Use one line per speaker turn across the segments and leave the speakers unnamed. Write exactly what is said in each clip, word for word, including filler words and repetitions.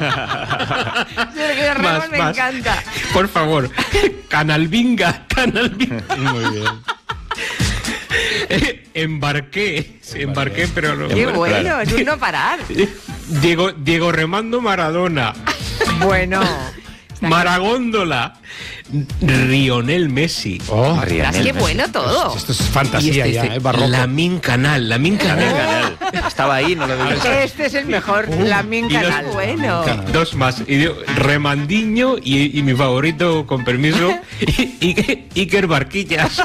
Sergio Ramos me más. encanta.
Por favor, Canalvinga, Canalvinga.
Muy bien.
Eh, embarqué, embarqué, pero no.
Qué bueno, es un no parar.
Diego, Diego Remando Maradona.
Bueno.
Maragóndola. Rionel Messi.
Oh,
Rionel Qué Messi. Bueno todo.
Esto es fantasía
este
ya,
dice,
¿eh? Barroco.
Lamin Canal, Lamin Canal.
Canal. Estaba ahí, no lo vi.
Este es el mejor, uh, Lamin Canal.
Dos,
bueno.
Dos más. Y digo, Remandiño y, y mi favorito, con permiso, y, y, Iker Barquillas.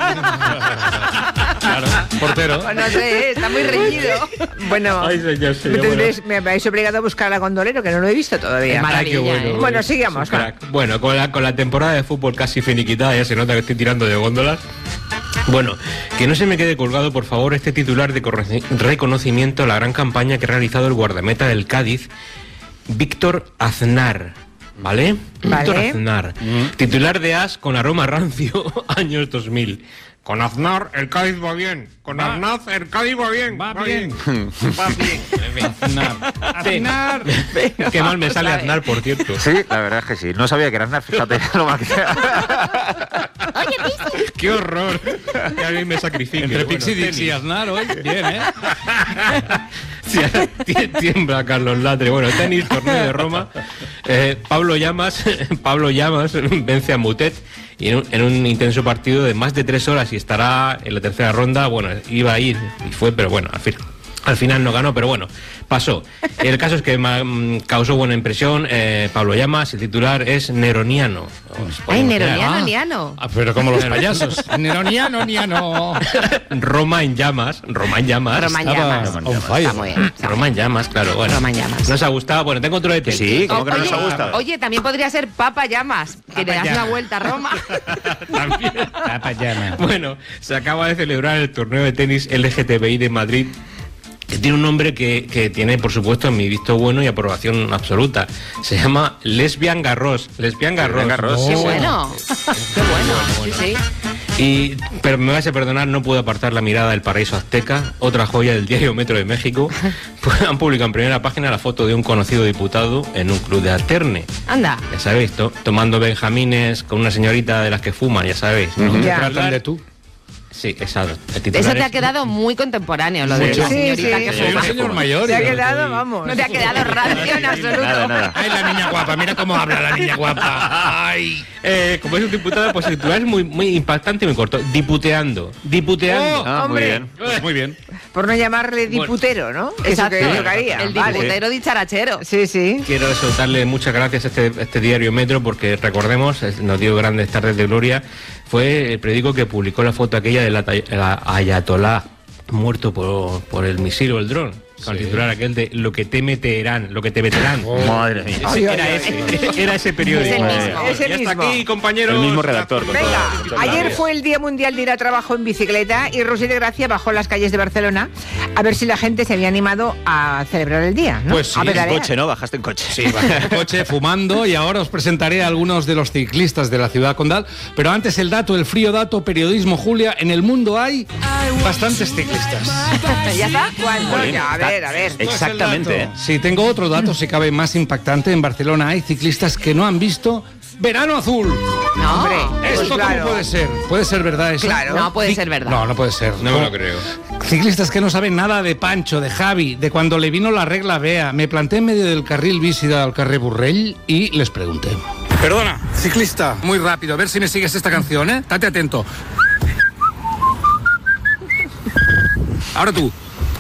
Claro, portero.
Pues no sé, está muy reñido. Bueno,
Ay, señor, señor,
me,
bueno.
me habéis obligado a buscar a Gondolero, que no lo he visto todavía.
Es maravilla,
Ay,
bueno,
¿eh? Bueno, sigamos.
Bueno, con la, con la temporada de fútbol casi finiquitada, ya se nota que estoy tirando de góndolas. Bueno, que no se me quede colgado, por favor, este titular de reconocimiento a la gran campaña que ha realizado el guardameta del Cádiz, Víctor Aznar. ¿Vale?
Vale.
Víctor Aznar. Mm. Titular de As con aroma rancio, años dos mil. Con Aznar el Cádiz va bien. Con va. Aznar el Cádiz va bien.
Va,
va
bien.
bien. Va bien. Aznar. Aznar. Qué mal me sale Aznar, por cierto.
Sí, la verdad es que sí. No sabía que era Aznar, fíjate lo mal que sea.
Oye, Pixi.
Qué horror. Que alguien me sacrifique.
Entre
bueno,
Pixi, Dixi y Aznar hoy. Bien, ¿eh?
Sí, tiembla Carlos Latre. Bueno, tenis, torneo de Roma. Eh, Pablo Llamas, Pablo Llamas vence a Mutet y en un, en un intenso partido de más de tres horas y estará en la tercera ronda. Bueno, iba a ir y fue, pero bueno, al fin. Al final no ganó, pero bueno, pasó. El caso es que me causó buena impresión. Eh, Pablo Llamas, el titular es Neroniano.
Ay, Neroniano, Niano.
Ah, pero como los payasos. Neroniano, Niano.
Roma en llamas. Roma en llamas.
Roma en llamas.
On fire.
Está muy bien.
Roma en llamas, claro. Bueno,
Roma en llamas.
¿Nos ha gustado? Bueno, tengo otro de tenis.
Sí, ¿cómo
Oh,
que no
oye,
nos ha gustado?
Oye, también podría ser Papa Llamas, que
Papa
le das
Llamas.
una vuelta a Roma.
También.
Papa Llamas.
Bueno, se acaba de celebrar el torneo de tenis L G T B I de Madrid, que tiene un nombre que, que tiene, por supuesto, mi visto bueno y aprobación absoluta. Se llama Lesbian Garros. Lesbian Garros.
Garros.
Qué bueno. Qué bueno. Sí, sí.
Y, pero me vais a perdonar, no puedo apartar la mirada del paraíso azteca, otra joya del diario Metro de México. Pues han publicado en primera página la foto de un conocido diputado en un club de alterne.
Anda.
Ya sabéis, to, tomando benjamines con una señorita de las que fuman, ya sabéis, ¿no?
Uh-huh.
Ya.
Tratan de tú.
Sí, exacto.
Eso te ha quedado muy contemporáneo, lo de
Mucho.
la señorita
Sí, sí.
que
Soy un
fuma.
señor mayor.
Te ha
y-
quedado, vamos. No te ha quedado rancio en absoluto.
Nada, nada.
Ay, la niña guapa, mira cómo habla la niña guapa. Ay.
Eh, como es un diputado, pues el titular es muy, muy impactante y muy corto. Diputeando. Diputeando.
Oh,
Ah, muy
hombre.
bien.
Pues muy bien.
Por no llamarle diputero, ¿no? Eso que yo quería.
Vale.
Vale.
El diputero dicharachero.
Sí, sí.
Quiero soltarle muchas gracias a este, a este diario Metro porque recordemos, es- nos dio grandes tardes de gloria. Fue el periódico que publicó la foto aquella del ata- la ayatolá muerto por, por el misil o el dron. Con el
Sí.
titular aquel de lo que teme Teherán, lo que te meterán.
Madre mía.
Ay,
era,
ay,
ese, era ese periódico.
Es el
mismo,
es el
Y hasta
mismo.
aquí, compañeros.
El mismo redactor. con
Venga,
todo- con todo el
ayer
labio.
fue el Día Mundial de ir a trabajo en bicicleta y Rosy de Gracia bajó las calles de Barcelona a ver si la gente se había animado a celebrar el día, ¿no?
Pues sí,
a
en
En
pedalear.
coche, ¿no? Bajaste en coche.
Sí, bajé en coche fumando y ahora os presentaré a algunos de los ciclistas de la ciudad condal. Pero antes el dato, el frío dato, periodismo, Julia. En el mundo hay bastantes ciclistas.
¿Ya está? ¿Cuánto?
Jolín,
Ya, a
está-
ver, a ver.
Exactamente, ¿eh?
Sí, tengo otro dato, si cabe más impactante. En Barcelona hay ciclistas que no han visto Verano Azul.
No, hombre.
¿Esto
pues claro.
cómo puede ser? ¿Puede ser verdad eso?
Claro.
No puede
Ci-
ser verdad.
No, no puede ser.
No me lo creo.
Ciclistas que no saben nada de Pancho, de Javi, de cuando le vino la regla Bea. Me planté en medio del carril bici del carrer Burrell y les pregunté. Perdona, ciclista, muy rápido, a ver si me sigues esta canción, ¿eh? Estate atento. Ahora tú.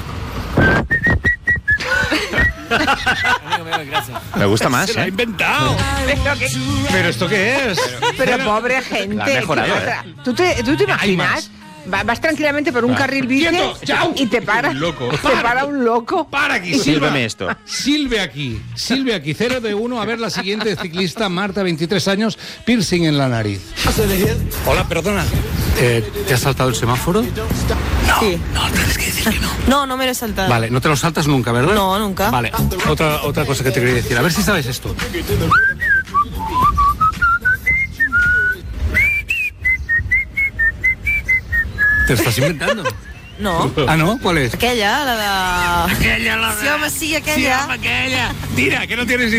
Me gusta más,
Se lo ha
¿eh?
inventado.
Pero, que-
¿Pero esto qué es?
pero pobre gente.
La ha mejorado,
¿qué
¿eh?
pasa? ¿Tú te, tú te
Hay
imaginas?
más.
Va- Vas tranquilamente por un carril bici
Quieto, chao.
y te para,
Un loco.
te para un loco.
Para aquí,
Y
Silva.
sírveme esto.
Silve aquí, Silve aquí, cero de uno. A ver la siguiente ciclista, Marta, veintitrés años, piercing en la nariz. Hola, perdona. Eh, ¿Te has saltado el semáforo? No,
Sí.
no, tienes que decir que no.
No, no me lo he saltado.
Vale, no te lo saltas nunca, ¿verdad?
No, nunca.
Vale, otra, otra cosa que te quería decir. A ver si sabes esto. ¿Te estás inventando?
No.
Ah, ¿no? ¿Cuál es?
Aquella, la de...
Aquella, la
Sí, home, sí, aquella.
aquella. Tira, que no tienes